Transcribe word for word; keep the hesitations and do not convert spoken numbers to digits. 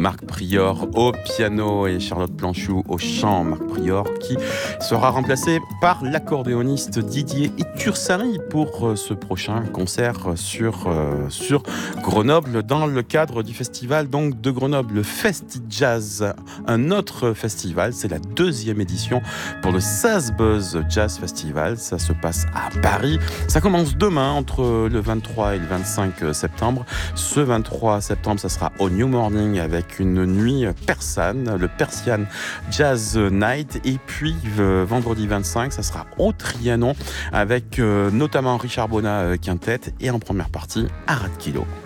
Marc Prior au piano et Charlotte Planchou au chant. Marc Prior qui sera remplacé par l'accordéoniste Didier Itursari pour ce prochain concert sur, euh, sur Grenoble dans le cadre du festival donc de Grenoble, le Festi Jazz, un autre festival. C'est la deuxième édition pour le Sazbuzz Jazz Festival. Ça se passe à Paris. Ça commence demain entre le vingt-trois et le vingt-cinq septembre. Ce vingt-trois septembre, ça sera au New Morning avec une nuit persane, le Persian Jazz Night. Et puis euh, vendredi vingt-cinq, ça sera au Trianon avec euh, notamment Richard Bona euh, Quintet et en première partie Arad Kilo.